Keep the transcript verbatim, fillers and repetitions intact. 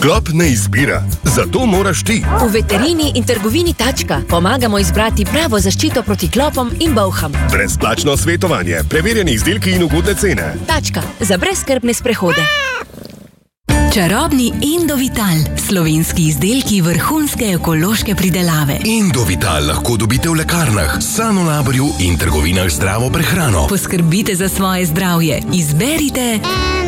Klop ne izbira, zato moraš ti. V veterini in trgovini Tačka pomagamo izbrati pravo zaščito proti klopom in bolham. Brezplačno svetovanje, preverjeni izdelki in ugodne cene. Tačka, za brezskrbne sprehode. Čarobni Endovital, slovenski izdelki vrhunske ekološke pridelave. Endovital lahko dobite v lekarnah, Sanolaborju in trgovinah z zdravo prehrano. Poskrbite za svoje zdravje. Izberite